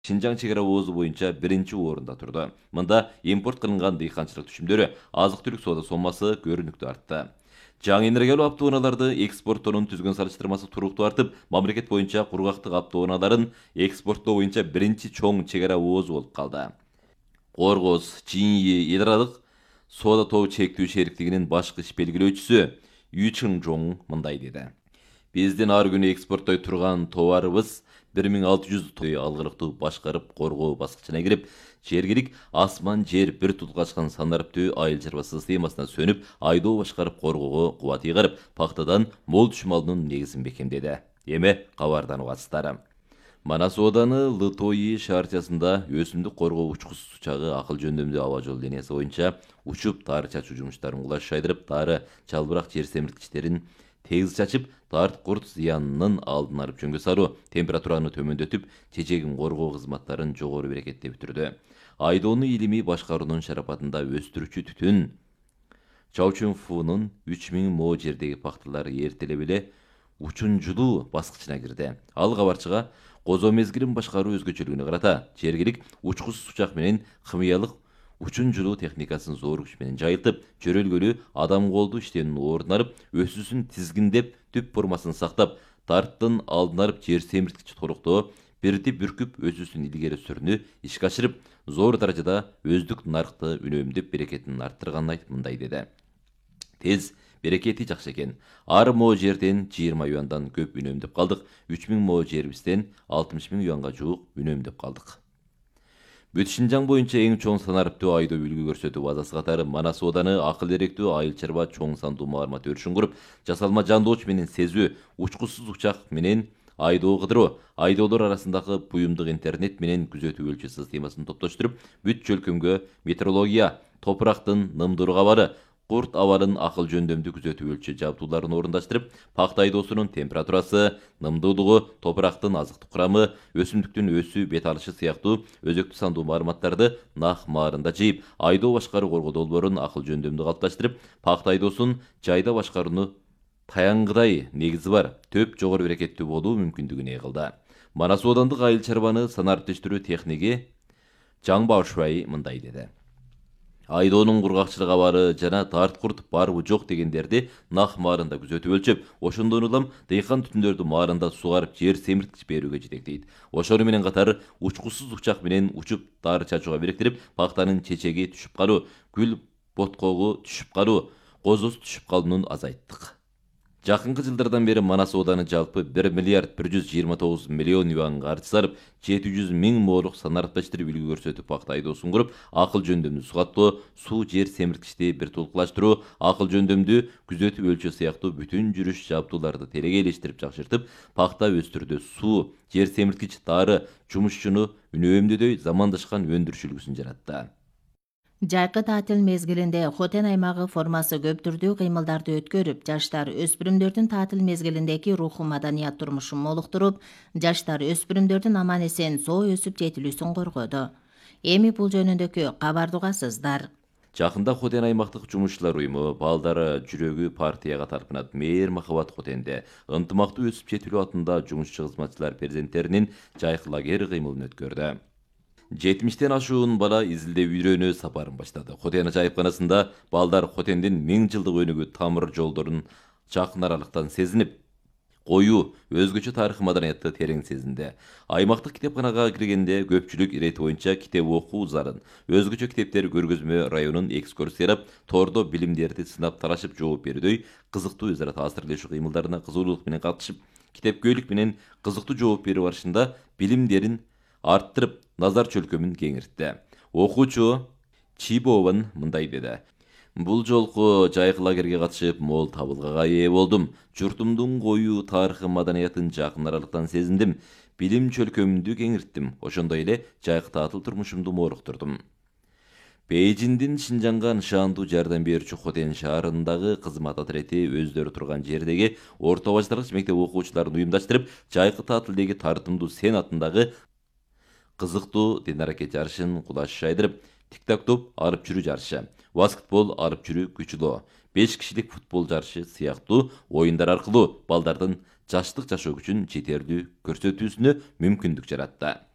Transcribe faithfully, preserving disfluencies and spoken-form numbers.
Шинжаң чегара оозу боюнча биринчи орунда турду. Мында импорт кылынган дыйканчылык түшүмдөрү, азык-түлүк соода соммасы көрүнүктүү артты. Жаңы энергиялуу автоунааларды экспорттоонун түзгөн салыштырмасы туруктуу артып, мамлекет боюнча кургактык автоунааларын экспорттоо боюнча биринчи чоң чегара оозу болуп калды. Коргоз, Чиньи эл аралык соода тобу чектүү шериктигинин башкы иш белгилөөчүсү Ю Чыңжоң мындай деди. Биздин ар күнү экспорттой турган товарыбыз бир миң алты жүз той алгылыктуу башкарып коргоо баскычына кирип, жергилик асман жер бир тутулгачкан санариптүү айыл чарба системасына сөнүп, айдоо башкарып коргоого кубат ыйгарып, пактадан мол түшүм алуунун негизин бекемдеди. Эми кабардан угасыздар. Манас ооданы Лытойи шаарчасында өсүмдүк коргоо учкус учагы акыл жөндөмдүү аба жол линиясы боюнча учуп тары чачуу жумуштарын кулаш шайдырып, тары чалбырак жер семирткичтерин тегиз чачып, тарт курт зыянынын алдын алып жөнгө салуу, температураны төмөндөтүп, чечегин коргоо кызматтарын жогору берекеттеп бүтүрдү. Айдоону илимий башкаруунун шарапатында өстүрүүчү түтүн Чаучунфунун үч миң мо жердеги пактылары эртелеп эле учунжулуу баскычына кирди. Ал кабарчыга козоо мезгилин башкаруу өзгөчөлүгүнө карата жергилик учкус сучак менен химиялык учунжулуу техникасын зор күч менен жайылтып, чөрөлгөлүү адам колду иштөөнүн ордун алып, өсүүсүн тизгиндеп, түп формасын сактап, тарттын алдын алып жер семирткич толуктоо, бирди бүркүп өсүүсүн илгери сүрүүнү ишке ашырып, зор даражада өздүк нарыкты үнөмдөп берекетин арттырганын айтып мындай деди. Тез берекети жакшы экен. Ар мо жерден жыйырма юандан көп үнөмдөп калдык. үч миң мо жерибизден алтымыш миң юанга жуук үнөмдөп калдык. Бүт Шинжаң боюнча эң чоң санариптүү айдоо үлгү көрсөтүү базасы катары Манас ооданы акыл эректүү айыл чарба чоң сандуу маалымат өрүшүн куруп, жасалма жандооч менен сезүү, учкуссуз учак менен айдоо кыдыруу, айдоолор арасындагы буюмдук интернет менен күзөтүү өлчө системасын топтоштуруп, бүт чөлкөмгө метеорология, топурактын нымдуу кабары, курт абалын акыл жөндөмдүү күзөтүү өлчө жабдууларын орундаштырып, пакта айдоосунун температурасы, нымдуулугу, топурактын азыктык курамы, өсүмдүктүн өсүү бет алышы сыяктуу өзөктүү сандуу маалыматтарды нак маарында жыйып, айдоо башкаруу коргоо долбоорун акыл жөндөмдүү калыпташтырып, пакта айдоосун жайда башкарууну таянгыдай негизи бар, төп жогору берекеттүү болуу мүмкүндүгүн ээлгилди. Манас оодандык айыл чарбаны санариптештирүү техниги Жаң Баошбай мындай деди. Айдоонун кургакчылык абары жана тарт курт барбы жок дегендерди нак маарында күзөтүп өлчөп, ошондон улам дыйкан түтүндөрдү маарында сугарып жер семирткич берүүгө жетектейт. Ошону менен катар учкуссуз учак менен учуп тары чачууга беректирип, пактанын чечеги түшүп калуу, гүл боткогу түшүп калуу, козосу түшүп калуунун азайттык. Жакынкы жылдардан бери Манас ооданы жалпы бир миллиард бир жүз жыйырма тогуз миллион юанга арчы салып, жети жүз миң молук санарипташтырып үлгү көрсөтүп пакта айдоосун куруп, акыл жөндөмдүү сугаттоо, суу жер семирткичти бир тулуклаштыруу, акыл жөндөмдүү күзөтүп өлчө сыяктуу бүтүн жүрүш жабдууларды телегейлештирип жакшыртып, пакта өстүрүүдө суу, жер семирткич, тары, жумушчуну үнөөмдөдөй замандашкан өндүрүш үлгүсүн жаратты. Жайкы таатил мезгилинде Хотен аймагы формасы көп түрдүү кыймылдарды өткөрүп, жаштар өспүрүмдөрдүн таатил мезгилиндеги руху маданият турмушун молуктуруп, жаштар өспүрүмдөрдүн аман эсен соо өсүп жетилүүсүн коргоду. Эми бул жөнүндөгү кабарды угасыздар. Жакында Хотен аймактык жумушчулар уюму балдары жүрөгү партияга тарпынат мээр Махабат Хотенде ынтымактуу өсүп жетилүү атында жумушчу кызматчылар перзенттеринин жайкы лагерь кыймылын өткөрдү. жетимиштен ашуун бала изилдөө үйрөнүү сапарын баштады. Хотен жайыпканасында балдар Хотендин миң жылдык өнүгүү тамыр жолдорун жакын аралыктан сезинип, коюу, өзгөчө тарыхый маданиятты терең сезинди. Аймактык китепканага киргенде көпчүлүк ирети боюнча китеп окуу зарын, өзгөчө китептер көргөзмө районун экскурсиялап, тордо билимдерди сынап талашып жооп берүүдөй кызыктуу өз ара таасирлешүү кыймылдарына кызуулук менен катышып, китепкөйлүк менен кызыктуу жооп берүү барышында билимдерин арттырып, назар чөлкөмүн кеңиртти. Окуучу Чибован мындай деди. Бул жолку жайкы лагерге катышып, мол табылгага ээ болдум. Журтумдун коюу тарыхы маданиятын жакын аралыктан сезиндим. Билим чөлкөмүмдү кеңирттим. Ошондой эле жайкы таатыл турмушумду мооруктурдум. Бейжиңдин Шинжаңга нышандуу жардам берүүчү Хотен шаарындагы кызмат отрети өздөрү турган жердеги орто баштаргыч мектеп окуучуларын уюмдаштырып, жайкы таатилдеги тартымдуу сен атындагы кызыктуу дин аракет жарышын кулаш шайдырып, тик-так-топ алып жүрүү жарышы, баскетбол алып жүрүү күчүлөө, беш кишилик футбол жарышы сыяктуу оюндар аркылуу балдардын жаштык жашоо күчүн жетерлүү көрсөтүүсүнө мүмкүндүк жаратты.